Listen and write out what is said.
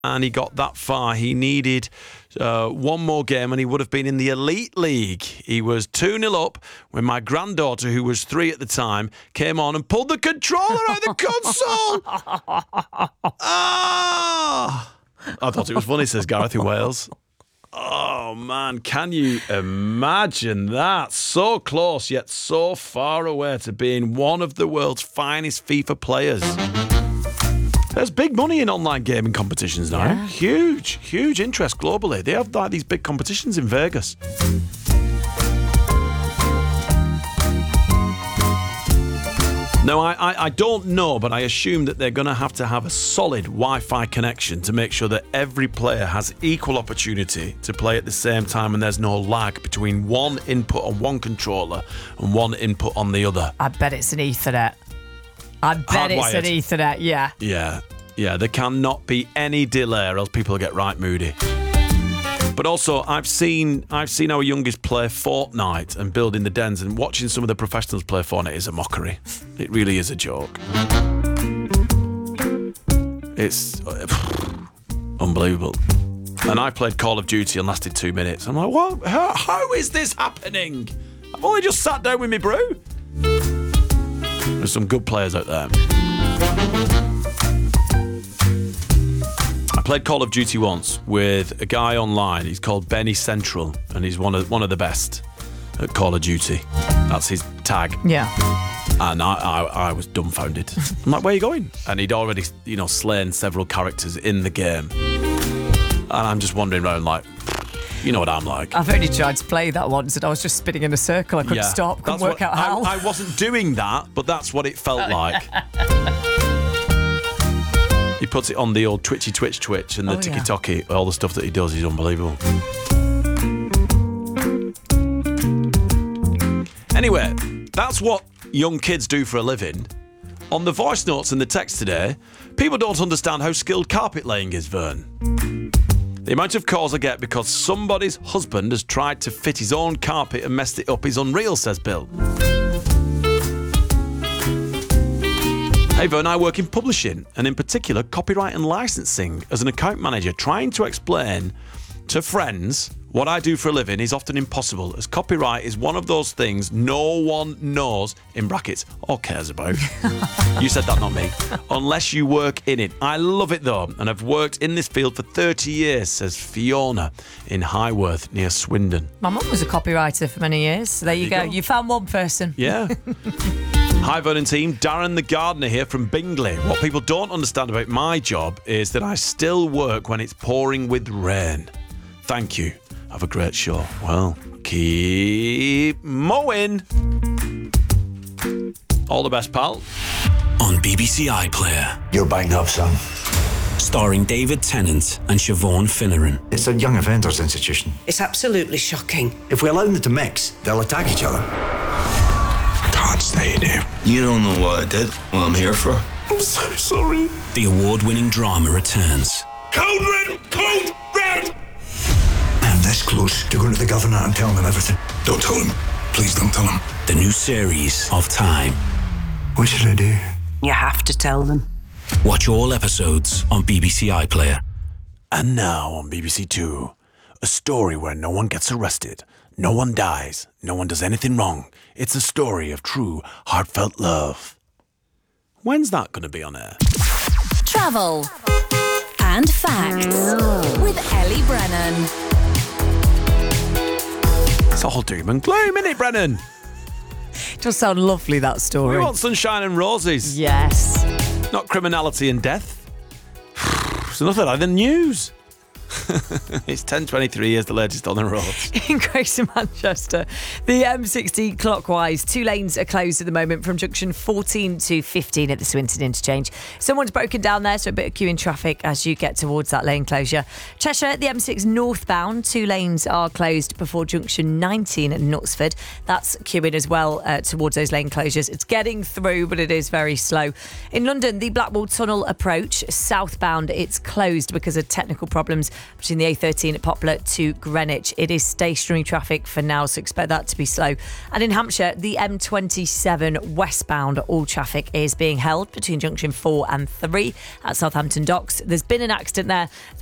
and he got that far. He needed one more game and he would have been in the Elite League. He was 2-0 up when my granddaughter, who was 3 at the time, came on and pulled the controller out of the console. Ah! I thought it was funny, says Gareth in Wales. Oh, man, can you imagine that? So close, yet so far away to being one of the world's finest FIFA players. There's big money in online gaming competitions now. Yeah. Huge interest globally. They have like these big competitions in Vegas. No, I don't know, but I assume that they're going to have a solid Wi-Fi connection to make sure that every player has equal opportunity to play at the same time and there's no lag between one input on one controller and one input on the other. I bet it's an Ethernet. It's an Ethernet, yeah. Yeah, there cannot be any delay or else people get right moody. But also, I've seen our youngest play Fortnite and build in the dens, and watching some of the professionals play Fortnite is a mockery. It really is a joke. It's unbelievable. And I played Call of Duty and lasted 2 minutes. I'm like, what? How is this happening? I've only just sat down with me brew. There's some good players out there. I played Call of Duty once with a guy online. He's called Benny Central, and he's one of the best at Call of Duty. That's his tag. Yeah. And I was dumbfounded. I'm like, where are you going? And he'd already, slain several characters in the game. And I'm just wandering around like, you know what I'm like. I've only tried to play that once and I was just spinning in a circle. I couldn't stop, couldn't work out how. I wasn't doing that, but that's what it felt like. He puts it on the old Twitch and the TikTok, all the stuff that he does is unbelievable. Anyway, that's what young kids do for a living. On the voice notes and the text today, people don't understand how skilled carpet laying is, Vern. The amount of calls I get because somebody's husband has tried to fit his own carpet and messed it up is unreal, says Bill. Hey Vern, I work in publishing and in particular copyright and licensing as an account manager. Trying to explain to friends what I do for a living is often impossible, as copyright is one of those things no one knows, in brackets, or cares about. You said that, not me. Unless you work in it. I love it though, and I've worked in this field for 30 years, says Fiona in Highworth near Swindon. My mum was a copywriter for many years. So there you go. You found one person. Yeah. Hi Vernon team, Darren the gardener here from Bingley. What people don't understand about my job is that I still work when it's pouring with rain. Thank you. Have a great show. Well, keep mowing. All the best, pal. On BBC iPlayer. You're banged up, son. Starring David Tennant and Siobhan Finneran. It's a young offenders institution. It's absolutely shocking. If we allow them to mix, they'll attack each other. Can't stay in here. You don't know what I did, what I'm here for. I'm so sorry. The award-winning drama returns. Code red! Code red! I'm this close to going to the governor and telling him everything. Don't tell him. Please don't tell him. The new series of Time. What should I do? You have to tell them. Watch all episodes on BBC iPlayer. And now on BBC Two, a story where no one gets arrested, no one dies, no one does anything wrong. It's a story of true, heartfelt love. When's that going to be on air? Travel and facts with Ellie Brennan. It's all doom and gloom, isn't it, Brennan? It does sound lovely, that story. We want sunshine and roses. Yes. Not criminality and death. It's nothing like the news. It's 10:23 years the latest on the road. In Greater Manchester, the M60 clockwise, 2 lanes are closed at the moment from junction 14 to 15 at the Swinton interchange. Someone's broken down there, so a bit of queuing traffic as you get towards that lane closure. Cheshire, the M6 northbound, 2 lanes are closed before junction 19 at Knutsford. That's queuing as well towards those lane closures. It's getting through, but it is very slow. In London, the Blackwall Tunnel approach, southbound, it's closed because of technical problems between the A13 at Poplar to Greenwich. It is stationary traffic for now, so expect that to be slow. And in Hampshire, the M27 westbound, all traffic is being held between junction 4 and 3 at Southampton Docks. There's been an accident there.